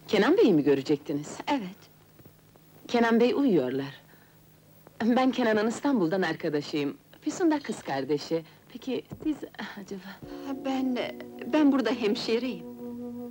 Kenan Bey'i mi görecektiniz? Evet. Kenan Bey uyuyorlar. Ben Kenan'ın İstanbul'dan arkadaşıyım. Füsun da kız kardeşi. Peki siz acaba... Ben burada hemşireyim.